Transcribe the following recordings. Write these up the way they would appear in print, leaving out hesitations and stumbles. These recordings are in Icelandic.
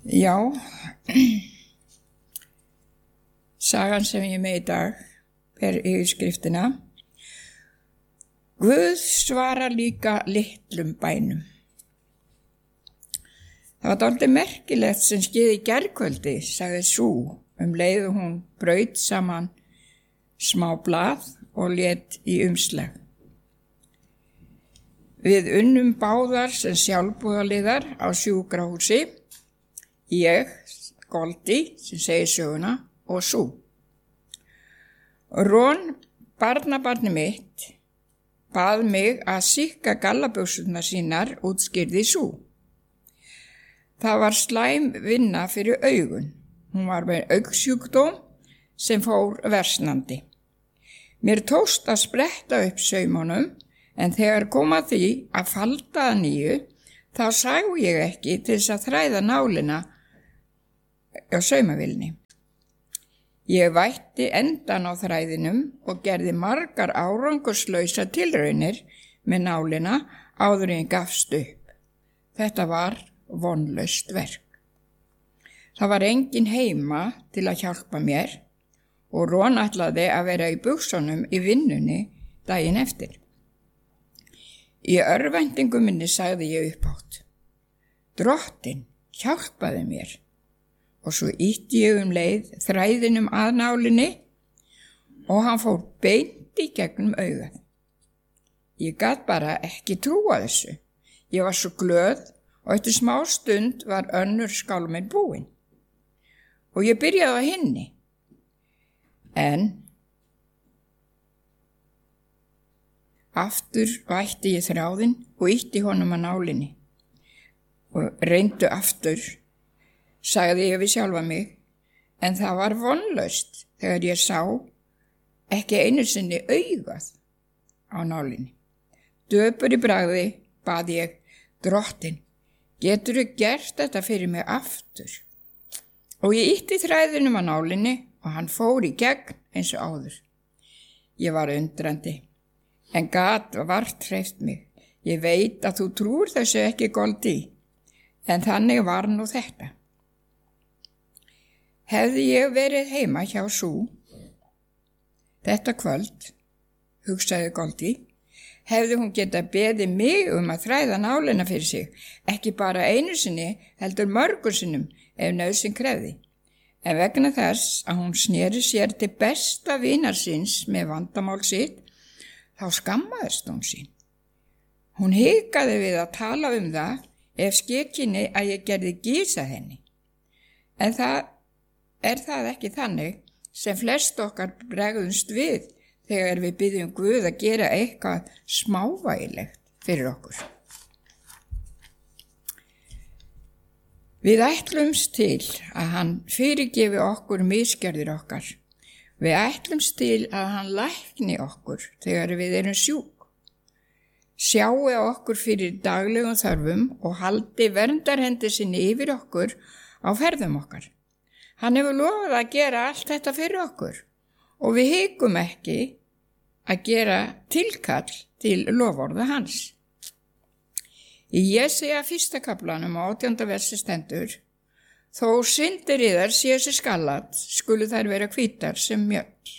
Já, sagan sem ég með í dag ber yfirskriftina Guð svarar líka litlum bænum. Það var dálítið merkilegt sem skeði í gærkvöldi, sagði sú, leið og hún braut saman smá blað og lét í umslag. Við unnum báðar sem sjálfboðaliðar á sjúkrahúsi, ég, Goldi, sem segir söguna, og sú. Ron, barnabarni mitt, bað mig að sýkka gallabuxurnar sínar, útskýrði sú. Það var slæm vinna fyrir augun. Hún var með augsjúkdóm sem fór versnandi. Mér tókst að spretta upp saumunum, en þegar kom að því að falda að nýju, þá sá ég ekki til þess að þræða nálina á saumavilni. Ég vætti endan á þræðinum og gerði margar árangurslausa tilraunir með nálina áður en ég gafst upp. Þetta var vonlaust verk. Það var engin heima til að hjálpa mér og Ron ætlaði að vera í buxunum í vinnunni daginn eftir. Í örvæntingu minni sagði ég upphátt: Drottinn, hjálpaði mér. Og svo ýtti ég leið þræðinum að nálinni og hann fór beint í gegnum augað. Ég gat bara ekki trúa þessu. Ég var svo glöð og eftir smá stund var önnur skálminn búin. Og ég byrjaði á hinni. En aftur vætti ég þráðinn og ýtti honum að nálinni. Og reyndu aftur, sagði ég við sjálfa mig, en það var vonlaust þegar ég sá ekki einu sinni augað á nálinni. Döpur í bragði bað ég: Drottinn, geturðu gert þetta fyrir mig aftur? Og ég ýtti þræðinum á nálinni og hann fór í gegn eins og áður. Ég var undrandi, en gat vart hreyft mig. Ég veit að þú trúir þessu ekki, Goldi, en þannig var nú þetta. Hefði ég verið heima hjá sú þetta kvöld, hugsaði Goldi, hefði hún getað beðið mig að þræða nálina fyrir sig, ekki bara einu sinni, heldur mörgum sinnum ef nauðsyn krefði. En vegna þess að hún sneri sér til besta vinar síns með vandamál sitt, þá skammaðist hún sín. Hún hikaði við að tala það ef skekkinni að ég gerði gys að henni. En það ekki þannig sem flest okkar bregðumst við þegar við biðjum Guð að gera eitthvað smávægilegt fyrir okkur. Við ætlumst til að hann fyrirgefi okkur misgerðir okkar. Við ætlumst til að hann lækni okkur þegar við erum sjúk. Sjái okkur fyrir daglegum þörfum og haldi verndarhendi sinni yfir okkur á ferðum okkar. Hann hefur lofað að gera allt þetta fyrir okkur og við hikum ekki að gera tilkall til loforða hans. Í Jesaja 1. kaflanum á 18. versi stendur: Þó syndir yðar séu sér skallat, skulu þær vera hvítar sem mjöll.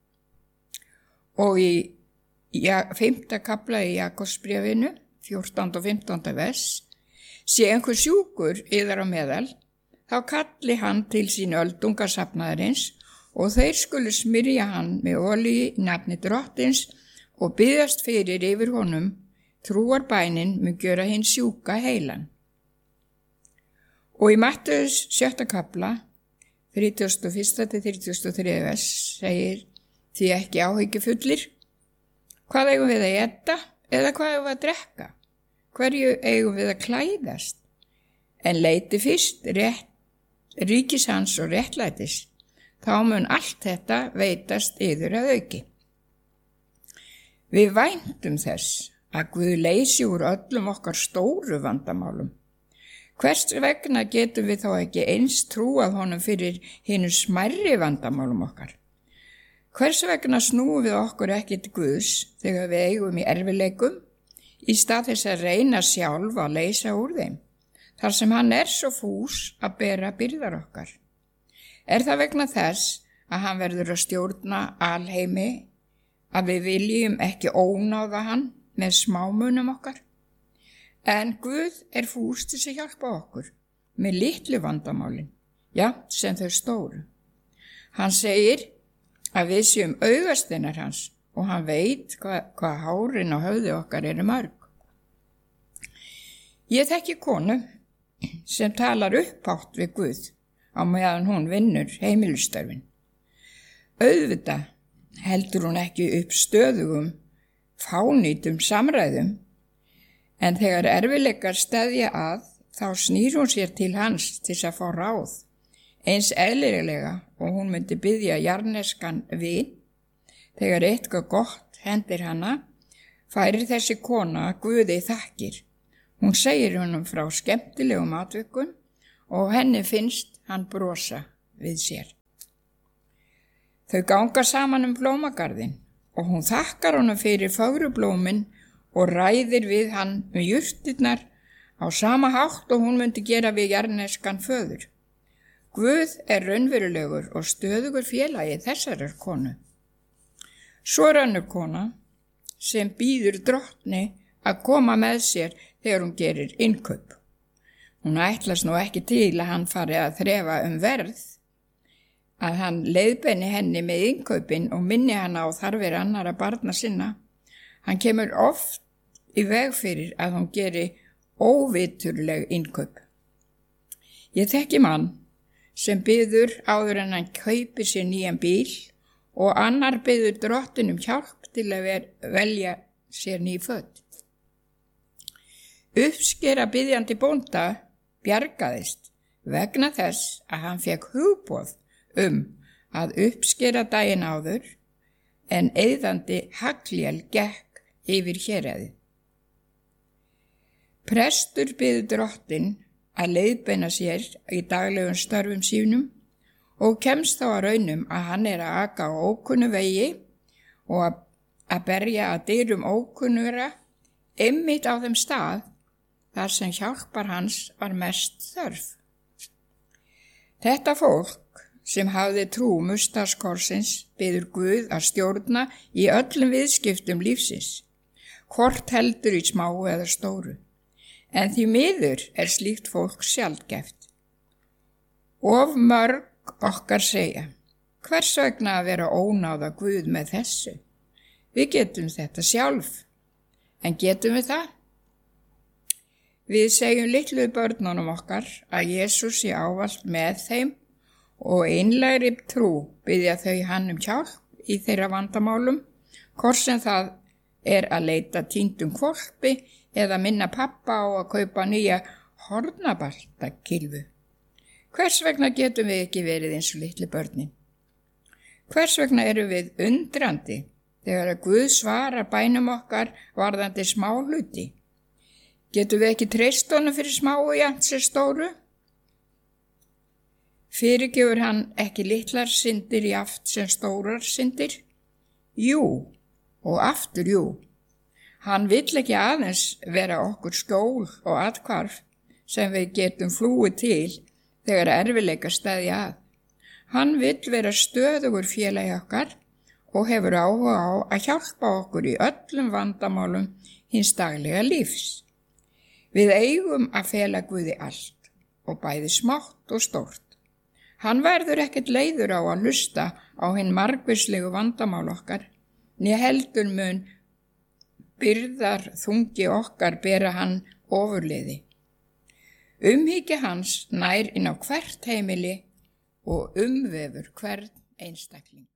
Og í 5. kafla í Jakobsbréfinu, 14. og 15. vers: Sé einhver sjúkur yðar á meðal, þá kalli hann til sín öldungasafnaðarins og þeir skulu smyrja hann með olíu í nafni Drottins og biðjast fyrir yfir honum. Trúarbænin mun gjöra hinn sjúka heilan. Og í Mattheus 7. kafla, 31. til 33. vers segir: Þið ekki áhyggjufullir? Hvað eigum við að éta eða hvað eigum við að drekka? Hverju eigum við að klæðast? En leiti fyrst ríkis hans og réttlætis, þá mun allt þetta veitast yður að auki. Við væntum þess að Guð leysi úr öllum okkar stóru vandamálum. Hvers vegna getum við þá ekki eins trúað honum fyrir hinum smærri vandamálum okkar? Hvers vegna snúum við okkur ekki til Guðs þegar við eigum í erfiðleikum, í stað þess að reyna sjálf að leysa úr þeim? þar sem hann er svo fús að bera byrðar okkar? Er það vegna þess að hann verður að stjórna alheimi að við viljum ekki ónáða hann með smámunum okkar? En Guð er fús til að hjálpa okkur með litlu vandamálin, sem þau stóru. Hann segir að við séum augasteinar hans og hann veit hvað hárin á höfði okkar eru mörg. Ég þekki konu sem talar upphátt við Guð á meðan hún vinnur heimilisstörfin. Auðvitað heldur hún ekki upp stöðugum, fánýtum samræðum, en þegar erfiðleikar steðja að, þá snýr hún sér til hans til að fá ráð, eins eðlilega og hún myndi biðja jarðneskan vin. Þegar eitthvað gott hendir hana, færir þessi kona Guði þakkir. Hún segir honum frá skemmtilegum atvikum og henni finnst hann brosa við sér. Þau ganga saman blómagarðinn og hún þakkar honum fyrir fögrublómin og ræðir við hann jurtirnar á sama hátt og hún myndi gera við jarðneskan föður. Guð er raunverulegur og stöðugur félagi þessarar konu. Svo er önnur kona sem býður drottni að koma með sér þegar hún gerir innkaup. Hún ætlast nú ekki til að hann fari að þrefa verð, að hann leiðbeini henni með innkaupin og minni hana á þarfir annarra barna sinna. Hann kemur oft í veg fyrir að hún geri óviturleg innkaup. Ég þekki mann sem biður áður en hann kaupi sér nýjan bíl og annar biður drottinum hjálp til að velja sér ný föt. Uppskera biðjandi bónda bjargaðist vegna þess að hann fékk hugboð að uppskera daginn áður en eyðandi haglél gekk yfir héraðið. Prestur biður drottin að leiðbeina sér í daglegum störfum sínum og kemst þá að raunum að hann er að aka á ókunnu vegi og að berja að dyrum ókunnura einmitt á þeim stað þar sem hjálpar hans var mest þörf. Þetta fólk sem hafði trú mustaskorsins biður Guð að stjórna í öllum viðskiptum lífsins, hvort heldur í smáu eða stóru, en því miður er slíkt fólk sjaldgæft. Of mörg okkar segja, hvers vegna að vera ónáða Guð með þessu? Við getum þetta sjálf, en getum við það? Við segjum litlu börnunum okkar að Jesús sé ávallt með þeim og einlægri trú biðja þau hann hjálp í þeirra vandamálum, hvort sem það er að leita týndum hvolpi eða minna pappa á að kaupa nýja hornabaltakylfu. Hvers vegna getum við ekki verið eins og litlu börnin? Hvers vegna erum við undrandi þegar að Guð svarar bænum okkar varðandi smá hluti? Getum við ekki treyst honum fyrir smáu jafnt sem stóru? Fyrirgefur hann ekki litlar syndir jafnt sem stórar syndir? Jú, og aftur jú. Hann vill ekki aðeins vera okkur skjól og athvarf sem við getum flúið til þegar erfiðleikar steðja að. Hann vill vera stöðugur félagi okkar og hefur áhuga á að hjálpa okkur í öllum vandamálum hins daglega lífs. Við eigum að fela Guði allt og bæði smátt og stórt. Hann verður ekkert leiður á að hlusta á hinn margvíslegu vandamál okkar, né heldur mun byrðar þungi okkar bera hann ofurliði. Umhyggja hans nær inn á hvert heimili og umvefur hvern einstakling.